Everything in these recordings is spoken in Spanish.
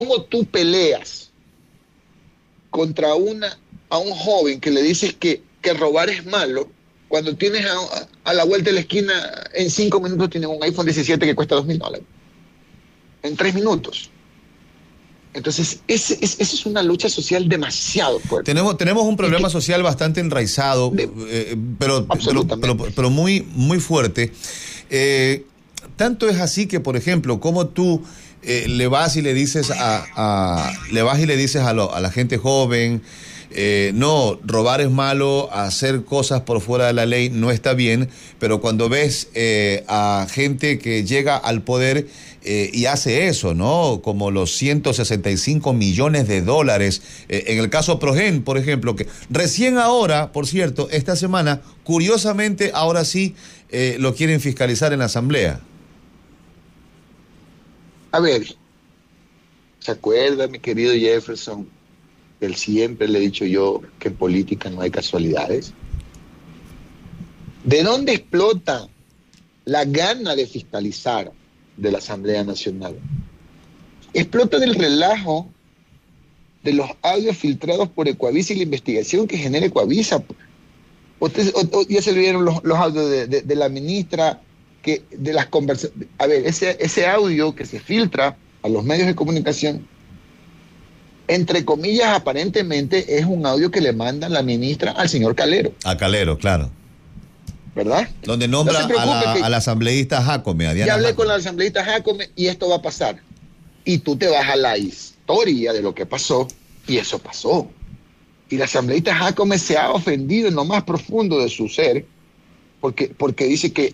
¿Cómo tú peleas contra a un joven que le dices que robar es malo, cuando tienes a la vuelta de la esquina, en 5 minutos tienes un iPhone 17 que cuesta $2,000? En 3 minutos. Entonces, esa es una lucha social demasiado fuerte. Tenemos un problema social bastante enraizado, Absolutamente. pero muy, muy fuerte. Tanto es así que, por ejemplo, como tú le vas y le dices a la gente joven, no, robar es malo, hacer cosas por fuera de la ley no está bien, pero cuando ves a gente que llega al poder y hace eso, ¿no? Como los 165 millones de dólares, en el caso Progen, por ejemplo, que recién ahora, por cierto, esta semana, curiosamente, ahora sí lo quieren fiscalizar en la Asamblea. A ver, ¿se acuerda, mi querido Jefferson? Él siempre le he dicho yo que en política no hay casualidades. ¿De dónde explota la gana de fiscalizar de la Asamblea Nacional? Explota del relajo de los audios filtrados por Ecuavisa y la investigación que genera Ecuavisa. Ya se vieron los audios de la ministra, de las conversaciones. A ver, ese audio que se filtra a los medios de comunicación, entre comillas, aparentemente es un audio que le manda la ministra al señor Calero. A Calero, claro. ¿Verdad? Donde nombra a la asambleísta Jácome, a Diana Ya hablé Jácome con la asambleísta Jácome y esto va a pasar. Y tú te vas a la historia de lo que pasó, y eso pasó. Y la asambleísta Jácome se ha ofendido en lo más profundo de su ser, porque dice que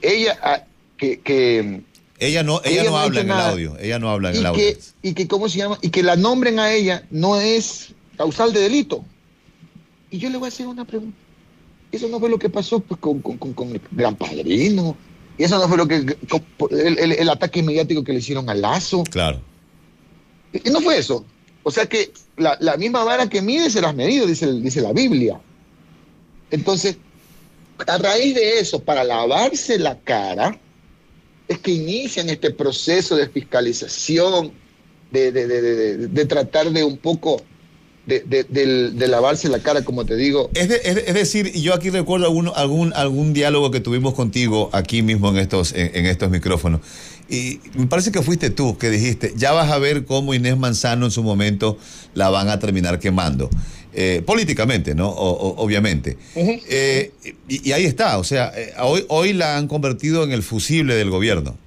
ella no habla en el audio. Ella no habla en el audio. ¿Cómo se llama? Y que la nombren a ella no es causal de delito. Y yo le voy a hacer una pregunta. Eso no fue lo que pasó pues, con el Gran Padrino. Y eso no fue lo que el ataque mediático que le hicieron a Lazo. Claro. Y no fue eso. O sea que la misma vara que mide se las medido, dice la Biblia. Entonces, a raíz de eso, para lavarse la cara, es que inician este proceso de fiscalización, de tratar de un poco de lavarse la cara, como te digo. Es decir, yo aquí recuerdo algún diálogo que tuvimos contigo aquí mismo en estos micrófonos. Y me parece que fuiste tú que dijiste, ya vas a ver cómo Inés Manzano en su momento la van a terminar quemando. Políticamente, ¿no? Obviamente. Uh-huh. Y ahí está, o sea, hoy la han convertido en el fusible del gobierno.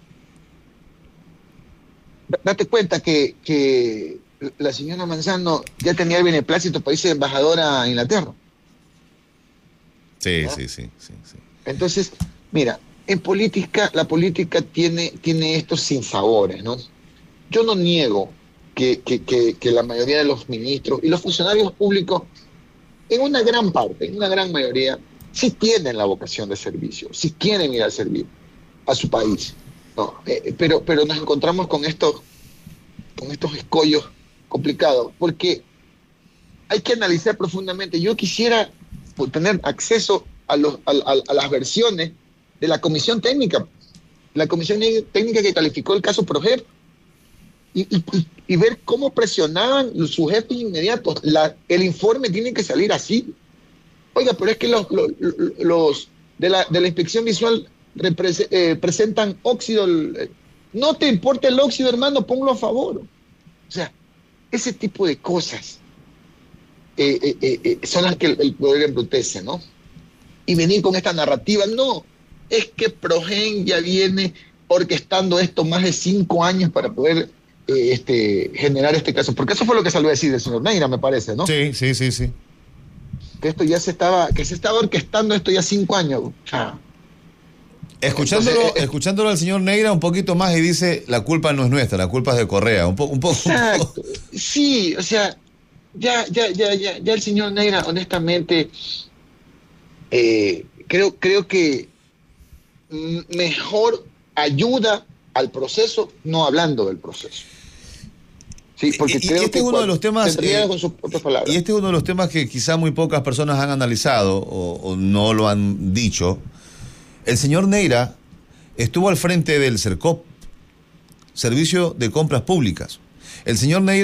Date cuenta que la señora Manzano ya tenía el beneplácito para irse de embajadora a Inglaterra. Sí, ¿no? Sí. Entonces, mira, en política, la política tiene estos sinsabores, ¿no? Yo no niego que la mayoría de los ministros y los funcionarios públicos, en una gran mayoría, sí tienen la vocación de servicio, sí quieren ir a servir a su país, ¿no? Pero nos encontramos con estos escollos complicados, porque hay que analizar profundamente. Yo quisiera tener acceso a las versiones de la comisión técnica que calificó el caso Proger, y ver cómo presionaban sus jefes inmediatos. El informe tiene que salir así. Oiga, pero es que los de la inspección visual presentan óxido. No te importa el óxido, hermano, ponlo a favor. O sea, ese tipo de cosas son las que el poder embrutece, ¿no? Y venir con esta narrativa, no, es que Progen ya viene orquestando esto más de 5 años para poder generar este caso, porque eso fue lo que salió a decir el señor Neira, me parece, ¿no? Sí. Que esto ya se estaba orquestando esto ya 5 años. Escuchándolo al señor Neira un poquito más y dice, la culpa no es nuestra, la culpa es de Correa, un poco. Exacto. Sí, o sea, ya el señor Neira, honestamente, creo que mejor ayuda al proceso no hablando del proceso. Sí, porque creo este que es uno de los temas con sus propias palabras. Y este es uno de los temas que quizá muy pocas personas han analizado o no lo han dicho. El señor Neira estuvo al frente del Sercop, Servicio de Compras Públicas, El señor Neira